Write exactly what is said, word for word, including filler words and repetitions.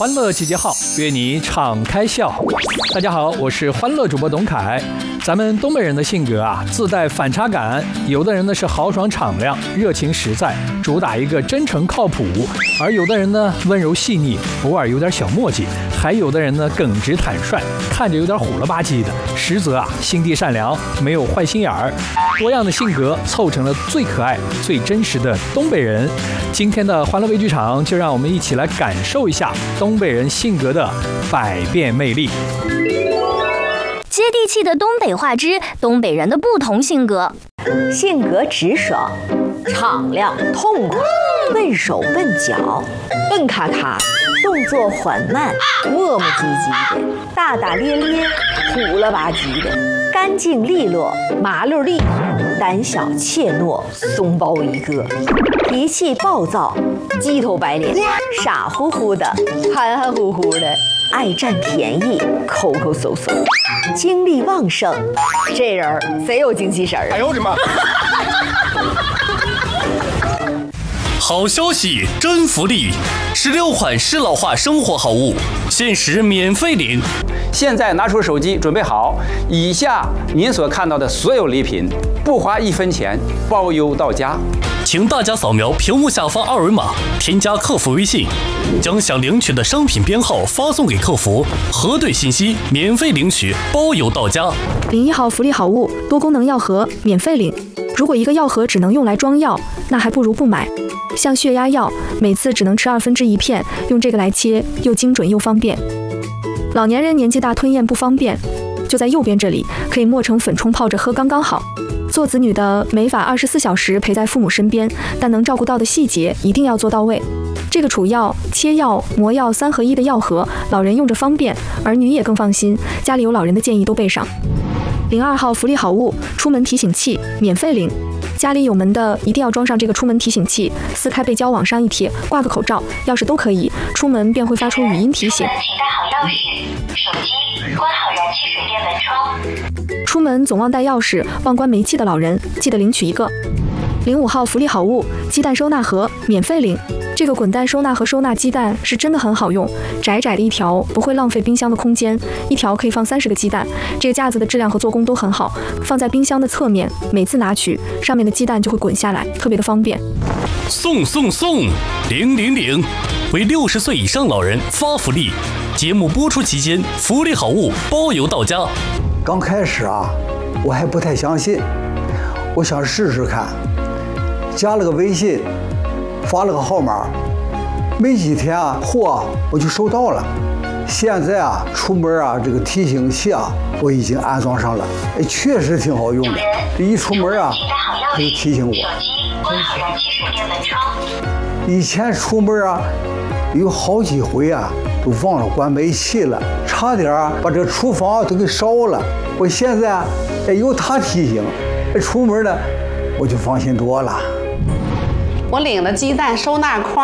欢乐集结号，约你敞开笑。大家好，我是欢乐主播董凯。咱们东北人的性格啊，自带反差感。有的人呢是豪爽敞亮、热情实在，主打一个真诚靠谱；而有的人呢温柔细腻，偶尔有点小墨迹；还有的人呢耿直坦率，看着有点虎了吧唧的，实则啊心地善良，没有坏心眼儿。多样的性格凑成了最可爱、最真实的东北人。今天的欢乐微剧场，就让我们一起来感受一下东北人性格的百变魅力。 接地气的东北话之东北人的不同性格： 性格直爽、敞亮、痛快、笨手笨脚、笨咔咔，动作缓慢、磨磨唧唧的、大大咧咧、虎了吧唧的、干净利落、麻溜利索、胆小怯懦、怂包一个、脾气暴躁、鸡头白脸、傻乎乎的、含含糊糊的、爱占便宜、抠抠搜搜、精力旺盛，这人贼有精气神儿。 哎呦我的妈！ 好消息，真福利！十六款适老化生活好物，限时免费领。 现在拿出手机，准备好，以下您所看到的所有礼品，不花一分钱，包邮到家。 请大家扫描屏幕下方二维码，添加客服微信，将想领取的商品编号发送给客服，核对信息，免费领取，包邮到家。 领一号福利好物，多功能药盒免费领。如果一个药盒只能用来装药，那还不如不买。像血压药，每次只能吃二分之一片，用这个来切，又精准又方便。老年人年纪大吞咽不方便，就在右边这里，可以磨成粉冲泡着喝刚刚好。做子女的没法二十四小时陪在父母身边，但能照顾到的细节一定要做到位。这个储药、切药、磨药三合一的药盒，老人用着方便，儿女也更放心。家里有老人的建议都备上。零二号福利好物，出门提醒器免费领。家里有门的一定要装上这个出门提醒器，撕开背胶往上一贴，挂个口罩、钥匙都可以，出门便会发出语音提醒。 请带好钥匙、手机，关好燃气水电门窗。 出门总忘带钥匙、忘关煤气的老人，记得领取一个。零五号福利好物，鸡蛋收纳盒免费领。这个滚蛋收纳盒收纳鸡蛋是真的很好用，窄窄的一条不会浪费冰箱的空间，一条可以放三十个鸡蛋。这个架子的质量和做工都很好，放在冰箱的侧面，每次拿取上面的鸡蛋就会滚下来，特别的方便。 送送送，领领领！为六十岁以上老人发福利，节目播出期间福利好物包邮到家。 刚开始啊，我还不太相信，我想试试看，加了个微信，发了个号码，没几天啊，货啊我就收到了。现在啊，出门啊，这个提醒器啊，我已经安装上了，哎，确实挺好用的。一出门啊，它就提醒我。 手机关好燃气水电门窗。 以前出门啊，有好几回啊，都忘了关煤气了，差点啊把这个厨房都给烧了。我现在啊，哎，有它提醒，哎，出门呢，我就放心多了。 我领了鸡蛋收纳筐。